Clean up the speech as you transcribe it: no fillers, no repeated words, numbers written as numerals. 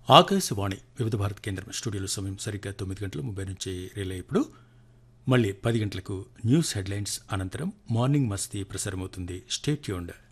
ఆకాశవాణి వివిధ భారత కేంద్రం స్టూడియోలో సమయం సరిగ్గా 9 గంటల 30 నుంచి రిలే. ఇప్పుడు మళ్ళీ 10 గంటలకు న్యూస్ హెడ్లైన్స్ అనంతరం మార్నింగ్ మస్తీ ప్రసారమవుతుంది. Stay tuned.